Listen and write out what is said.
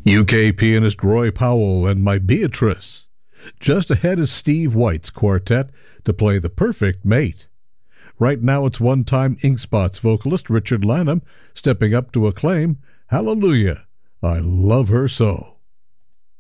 UK pianist Roy Powell and My Beatrice. Just ahead is Steve White's quartet to play The Perfect Mate. Right now it's one-time Ink Spots vocalist Richard Lanham stepping up to acclaim Hallelujah, I Love Her So.